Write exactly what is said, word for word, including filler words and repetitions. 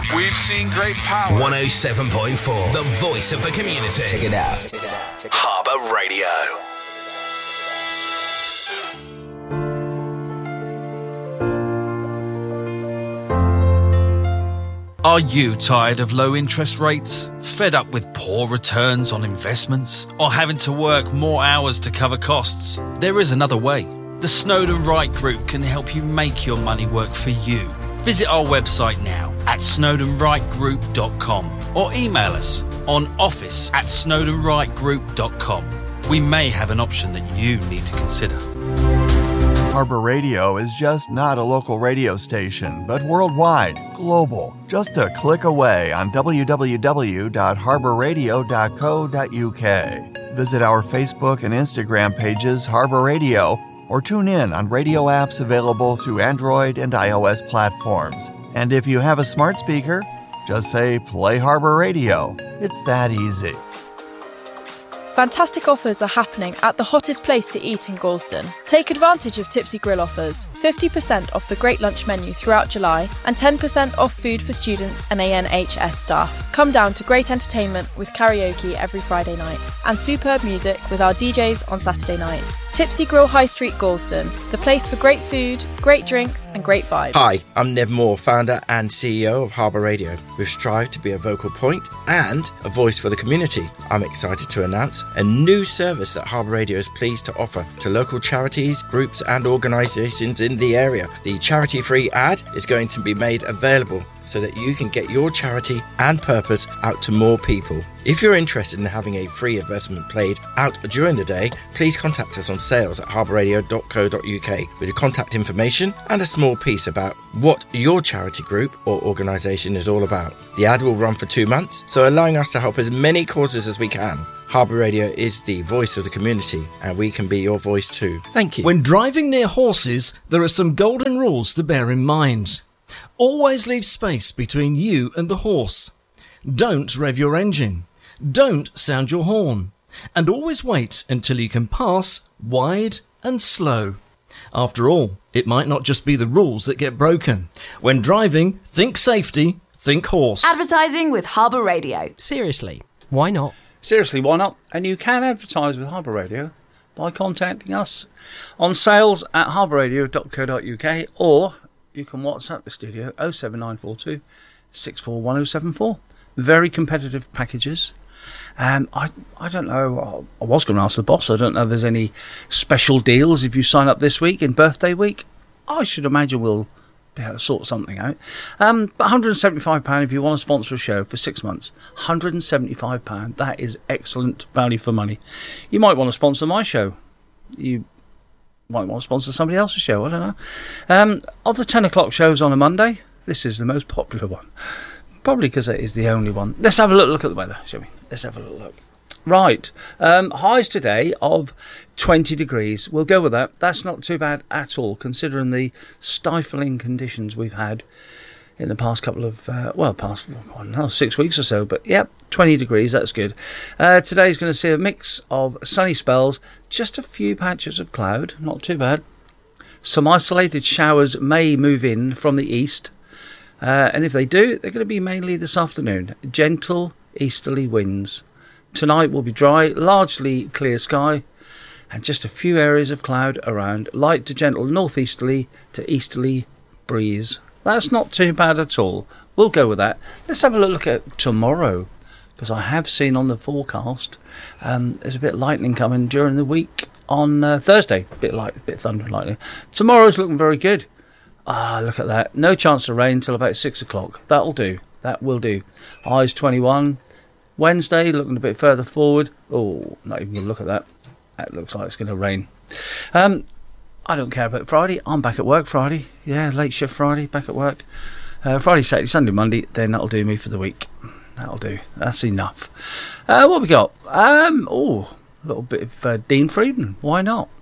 We've seen great power. one oh seven point four, the voice of the community. Check it out. Check it out. Check it out. Harbour Radio. Are you tired of low interest rates? Fed up with poor returns on investments? Or having to work more hours to cover costs? There is another way. The Snowden Wright Group can help you make your money work for you. Visit our website now at snowden wright group dot com or email us on office at snowden wright group dot com. We may have an option that you need to consider. Harbour Radio is just not a local radio station, but worldwide, global. Just a click away on w w w dot harbour radio dot co dot u k. Visit our Facebook and Instagram pages, Harbour Radio, or tune in on radio apps available through Android and iOS platforms. And if you have a smart speaker, just say, play Harbour Radio. It's that easy. Fantastic offers are happening at the hottest place to eat in Galston. Take advantage of Tipsy Grill offers. fifty percent off the Great Lunch menu throughout July and ten percent off food for students and A N H S staff. Come down to great entertainment with karaoke every Friday night and superb music with our D Js on Saturday night. Tipsy Grill High Street Galston, the place for great food, great drinks and great vibes. Hi, I'm Nev Moore, founder and C E O of Harbour Radio. We've strived to be a vocal point and a voice for the community. I'm excited to announce a new service that Harbour Radio is pleased to offer to local charities, groups and organisations in the area. The charity-free ad is going to be made available so that you can get your charity and purpose out to more people. If you're interested in having a free advertisement played out during the day, please contact us on sales at harbour radio dot co dot u k with your contact information and a small piece about what your charity group or organisation is all about. The ad will run for two months, so allowing us to help as many causes as we can. Harbour Radio is the voice of the community, and we can be your voice too. Thank you. When driving near horses, there are some golden rules to bear in mind. Always leave space between you and the horse. Don't rev your engine. Don't sound your horn. And always wait until you can pass wide and slow. After all, it might not just be the rules that get broken. When driving, think safety, think horse. Advertising with Harbour Radio. Seriously, why not? Seriously, why not? And you can advertise with Harbour Radio by contacting us on sales at harbour radio dot co dot u k, or you can WhatsApp the studio oh seven nine four two, six four one oh seven four. Very competitive packages. Um, I I don't know. I was going to ask the boss. I don't know if there's any special deals if you sign up this week in birthday week. I should imagine we'll be able to sort something out. Um, but one hundred seventy-five pounds if you want to sponsor a show for six months. one hundred seventy-five pounds. That is excellent value for money. You might want to sponsor my show. You might want to sponsor somebody else's show. I don't know. Um, of the ten o'clock shows on a Monday, this is the most popular one. Probably because it is the only one. Let's have a look, look at the weather, shall we? Let's have a little look. Right. Um, highs today of twenty degrees. We'll go with that. That's not too bad at all, considering the stifling conditions we've had in the past couple of, uh, well, past, I don't know, six weeks or so. But, yep, twenty degrees. That's good. Uh, today's going to see a mix of sunny spells, just a few patches of cloud. Not too bad. Some isolated showers may move in from the east. Uh, and if they do, they're going to be mainly this afternoon. Gentle easterly winds. Tonight will be dry, largely clear sky, and just a few areas of cloud around. Light to gentle northeasterly to easterly breeze. That's not too bad at all. We'll go with that. Let's have a look at tomorrow, because I have seen on the forecast um, there's a bit of lightning coming during the week on uh, Thursday. A bit light, a bit of thunder and lightning. Tomorrow's looking very good. Ah, look at that. No chance of rain till about six o'clock. That'll do. That will do. Highs twenty-one. Wednesday, looking a bit further forward. Oh, not even going to look at that. That looks like it's going to rain. Um, I don't care about Friday. I'm back at work Friday. Yeah, late shift Friday, back at work. Uh, Friday, Saturday, Sunday, Monday. Then that'll do me for the week. That'll do. That's enough. Uh, what we got? Um, oh, a little bit of uh, Dean Friedman. Why not?